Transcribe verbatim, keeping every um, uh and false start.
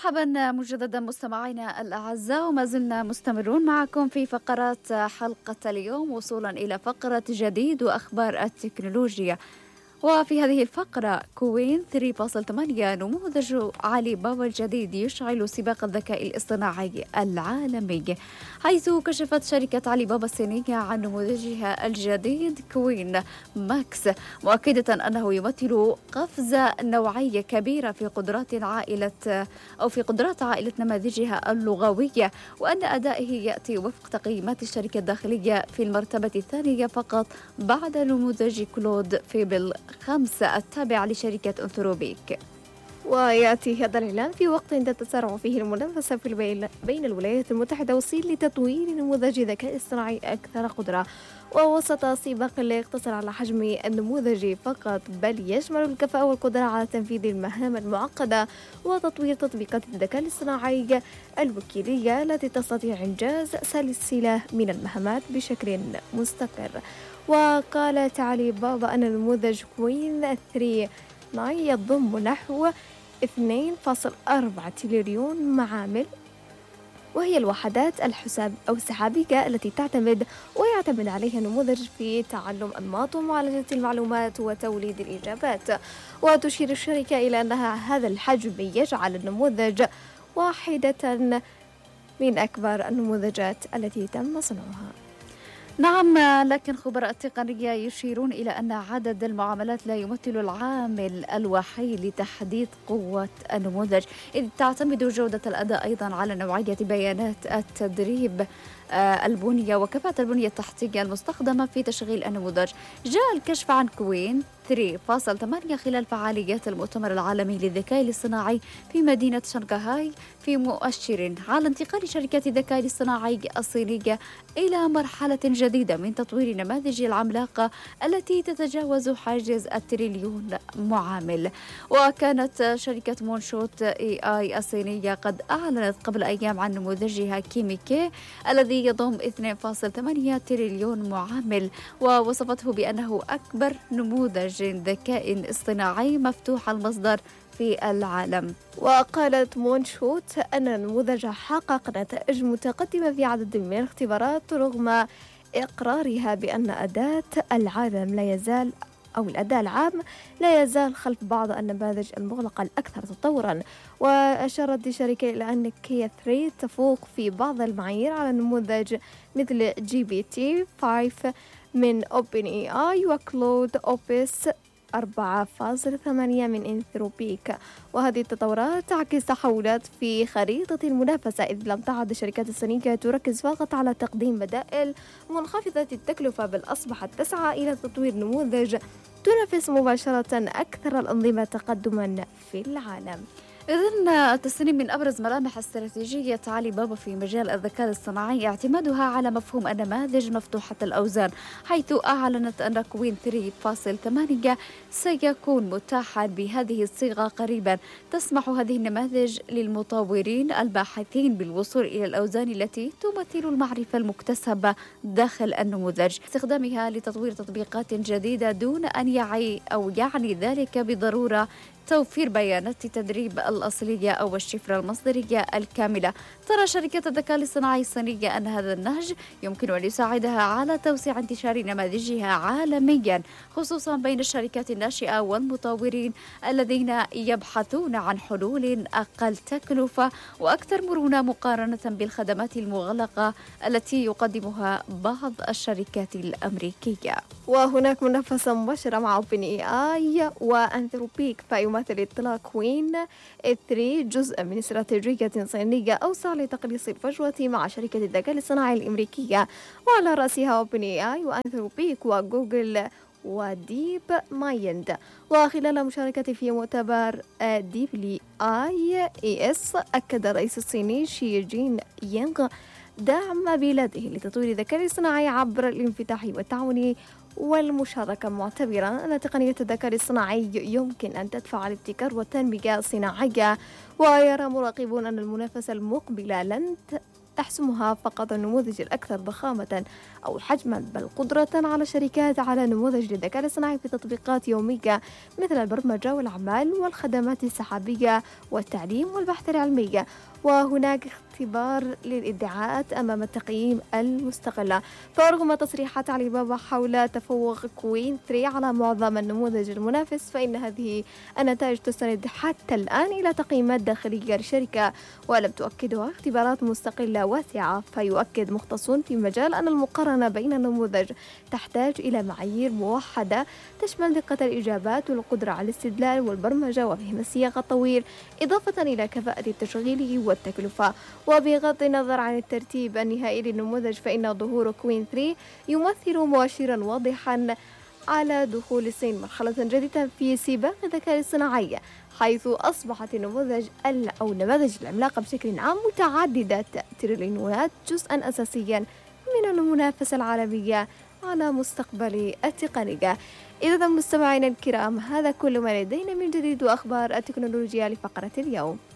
مرحبا مجددا مستمعينا الأعزاء، وما زلنا مستمرون معكم في فقرات حلقة اليوم وصولا إلى فقرة جديد وأخبار التكنولوجيا. وفي هذه الفقرة كوين ثلاثة فاصلة ثمانية نموذج علي بابا الجديد يشعل سباق الذكاء الاصطناعي العالمي، حيث كشفت شركة علي بابا الصينية عن نموذجها الجديد كوين ماكس، مؤكدة أنه يمثل قفزة نوعية كبيرة في قدرات عائلة أو في قدرات عائلة نماذجها اللغوية، وأن أدائه يأتي وفق تقييمات الشركة الداخلية في المرتبة الثانية فقط بعد نموذج كلود فيبل خمسة التابع لشركة أنثروبيك. ويأتي هذا الإعلان في وقت تتسارع فيه المنافسة في البين بين الولايات المتحدة والصين لتطوير نموذج ذكاء اصطناعي أكثر قدرة، ووسط سباق لا يقتصر على حجم النموذج فقط بل يشمل الكفاءة والقدرة على تنفيذ المهام المعقدة وتطوير تطبيقات الذكاء الاصطناعي الوكيلية التي تستطيع إنجاز سلسلة من المهمات بشكل مستقر. وقالت علي بابا أن نموذج كوين ثلاثة يضم نحو اثنين فاصلة أربعة تريليون معامل، وهي الوحدات الحساب أو السحابية التي تعتمد ويعتمد عليها النموذج في تعلم أنماط ومعالجة المعلومات وتوليد الإجابات. وتشير الشركة إلى أن هذا الحجم يجعل النموذج واحدة من أكبر النموذجات التي تم صنعها. نعم، لكن خبراء التقنية يشيرون إلى أن عدد المعاملات لا يمثل العامل الوحيد لتحديد قوة النموذج، إذ تعتمد جودة الأداء أيضا على نوعية بيانات التدريب، آه البنية وكفاءة البنية التحتية المستخدمة في تشغيل النموذج. جاء الكشف عن كوين ثلاثة فاصلة ثمانية خلال فعاليات المؤتمر العالمي للذكاء الاصطناعي في مدينة شنغهاي، في مؤشر على انتقال شركات الذكاء الاصطناعي الصينية إلى مرحلة جديدة من تطوير نماذج العملاقة التي تتجاوز حاجز التريليون معامل. وكانت شركة مونشوت اي اي الصينية قد أعلنت قبل أيام عن نموذجها كيميكي الذي يضم اثنين فاصلة ثمانية تريليون معامل، ووصفته بأنه أكبر نموذج ذكاء اصطناعي مفتوح المصدر في العالم. وقالت مونشوت أن النموذج حقق نتائج متقدمة في عدد من الاختبارات رغم إقرارها بأن أداة العالم لا يزال أو الأداء العام لا يزال خلف بعض النماذج المغلقة الأكثر تطوراً. وأشارت الشركة إلى أن كي ثلاثة تفوق في بعض المعايير على نموذج مثل جي بي تي خمسة من أوبن اي اي وكلود أوبس أربعة فاصلة ثمانية من أنثروبيك. وهذه التطورات تعكس تحولات في خريطة المنافسة، إذ لم تعد الشركات الصينية تركز فقط على تقديم بدائل منخفضة التكلفة، بل أصبحت تسعى إلى تطوير نموذج تنافس مباشرة أكثر الأنظمة تقدما في العالم. إذن التسنيم من أبرز ملامح استراتيجية علي بابا في مجال الذكاء الاصطناعي اعتمادها على مفهوم النماذج مفتوحة الأوزان، حيث أعلنت أن كوين ثلاثة فاصلة ثمانية سيكون متاحا بهذه الصيغة قريبا. تسمح هذه النماذج للمطورين الباحثين بالوصول إلى الأوزان التي تمثل المعرفة المكتسبة داخل النموذج، استخدامها لتطوير تطبيقات جديدة دون أن يعي أو يعني ذلك بالضرورة توفير بيانات تدريب الأصلية أو الشفرة المصدرية الكاملة. ترى شركة الذكاء الاصطناعي الصينية أن هذا النهج يمكن أن يساعدها على توسيع انتشار نماذجها عالميا، خصوصا بين الشركات الناشئة والمطورين الذين يبحثون عن حلول أقل تكلفة وأكثر مرونة مقارنة بالخدمات المغلقة التي يقدمها بعض الشركات الأمريكية. وهناك منافسة مباشرة مع اوبن اي اي وانثروبيك، فيمثل اطلاق كوين ثلاثة جزء من استراتيجية صينية أوسع لتقليص الفجوة مع شركة الذكاء الاصطناعي الأمريكية، وعلى رأسها اوبن اي اي وانثروبيك وجوجل وديب مايند. وخلال مشاركته في مؤتمر ديبلي اي اي اس أكد الرئيس الصيني شي جين يينغ دعم بلاده لتطوير الذكاء الاصطناعي عبر الانفتاح والتعاون والمشاركة، معتبرا أن تقنية الذكاء الاصطناعي يمكن أن تدفع الابتكار والتنمية الصناعية. ويرى مراقبون أن المنافسة المقبلة لن تحسمها فقط النموذج الأكثر ضخامة أو حجما، بل قدرة على الشركات على نموذج للذكاء الاصطناعي في تطبيقات يومية مثل البرمجة والأعمال والخدمات السحابية والتعليم والبحث العلمي. وهناك اختبار للادعاءات أمام التقييم المستقلة. فرغم تصريحات علي بابا حول تفوق كوين ثلاثة على معظم النموذج المنافس، فإن هذه النتائج تستند حتى الآن إلى تقييمات داخلية للشركة ولم تؤكدها اختبارات مستقلة واسعة. فيؤكد مختصون في مجال أن المقارنة بين النموذج تحتاج إلى معايير موحدة تشمل دقة الإجابات والقدرة على الاستدلال والبرمجة وفهم السياق الطويل، إضافة إلى كفاءة تشغيله والتكلفة. وبغض النظر عن الترتيب النهائي للنموذج، فإن ظهور كوين ثلاثة يمثل مؤشرا واضحا على دخول الصين مرحلة جديدة في سباق الذكاء الاصطناعي، حيث أصبحت النموذج أو النماذج العملاقة بشكل عام متعددة التريليونات جزءا أساسيا من المنافسة العالمية على مستقبل التقنية. إذا مستمعينا الكرام، هذا كل ما لدينا من جديد وأخبار التكنولوجيا لفقرة اليوم.